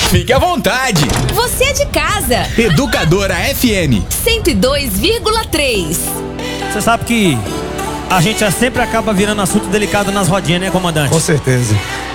Fique à vontade. Você é de casa. Educadora FM 102,3. Você sabe que a gente sempre acaba virando assunto delicado nas rodinhas, né, comandante? Com certeza.